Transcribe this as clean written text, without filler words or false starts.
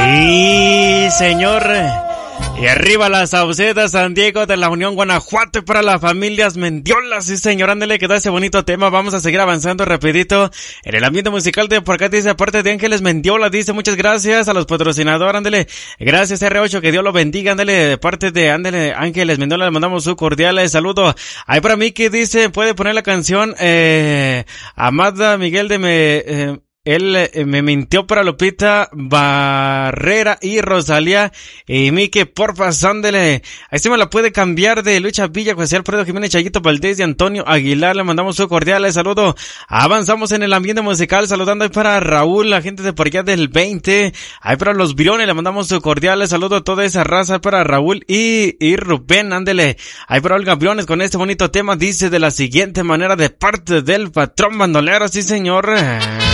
Sí, señor. Y arriba las Saucedas, San Diego de la Unión, Guanajuato, y para las familias Mendiola. Sí, señor, ándale, que da ese bonito tema. Vamos a seguir avanzando rapidito en el ambiente musical de por acá. Dice, aparte de Ángeles Mendiola, dice, muchas gracias a los patrocinadores, ándale. Gracias R8, que Dios lo bendiga, ándale, de parte de, ándale, Ángeles Mendiola, le mandamos su cordial saludo. Ahí para mí que dice, puede poner la canción, Amada Miguel de él me mintió para Lupita Barrera y Rosalía y Mike, porfa, ándele. Ahí se me la puede cambiar de Lucha Villa, José Alfredo Jiménez, Chayito Valdés y Antonio Aguilar. Le mandamos su cordial saludo. Avanzamos en el ambiente musical, saludando ahí para Raúl, la gente de por allá del 20. Ahí para los Briones, le mandamos su cordial saludo a toda esa raza, para Raúl y Rubén, ándele. Ahí para Olga Briones con este bonito tema, dice de la siguiente manera, de parte del patrón bandolero, sí señor.